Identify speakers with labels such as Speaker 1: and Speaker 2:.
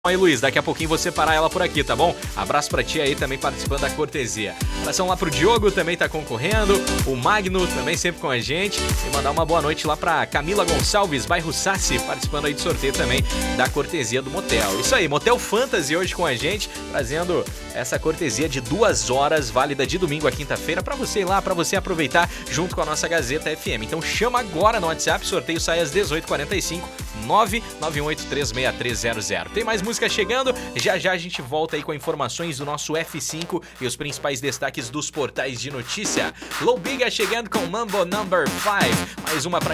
Speaker 1: Aí, Luiz, daqui a pouquinho você parar ela por aqui, tá bom? Abraço pra ti aí também participando da cortesia. Abração lá pro Diogo, também tá concorrendo. O Magno também sempre com a gente. E mandar uma boa noite lá pra Camila Gonçalves, bairro Sassi, participando aí do sorteio também da cortesia do motel. Isso aí, Motel Fantasy hoje com a gente, trazendo essa cortesia de 2 horas, válida de domingo a quinta-feira, pra você ir lá, pra você aproveitar junto com a nossa Gazeta FM. Então chama agora no WhatsApp, sorteio sai às 18h45, 991836300. Tem mais música chegando, já a gente volta aí com informações do nosso F5 e os principais destaques dos portais de notícia. Low Biga chegando com Mambo Number 5, mais uma pra